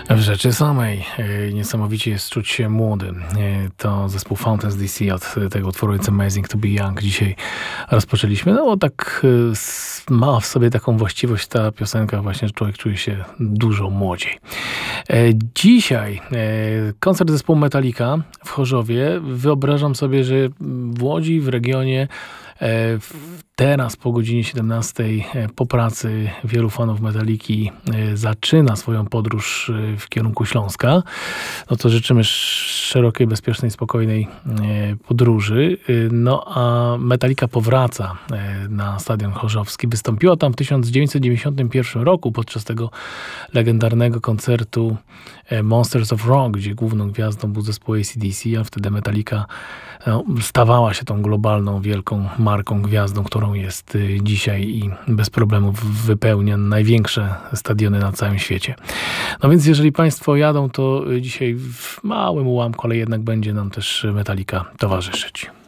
W rzeczy samej niesamowicie jest czuć się młodym. To zespół Fountains DC od tego utworu It's Amazing to be Young dzisiaj rozpoczęliśmy. No bo tak ma w sobie taką właściwość ta piosenka właśnie, że człowiek czuje się dużo młodziej. Dzisiaj koncert zespołu Metallica w Chorzowie. Wyobrażam sobie, że w Łodzi, w regionie teraz po godzinie 17 po pracy wielu fanów Metalliki zaczyna swoją podróż w kierunku Śląska. No to życzymy szerokiej, bezpiecznej, spokojnej podróży. No a Metallica powraca na Stadion Chorzowski. Wystąpiła tam w 1991 roku podczas tego legendarnego koncertu Monsters of Rock, gdzie główną gwiazdą był zespół AC/DC, a wtedy Metallica stawała się tą globalną, wielką marką, gwiazdą, którą jest dzisiaj i bez problemów wypełnia największe stadiony na całym świecie. No więc jeżeli Państwo jadą, to dzisiaj w małym ułamku, ale jednak będzie nam też Metallica towarzyszyć.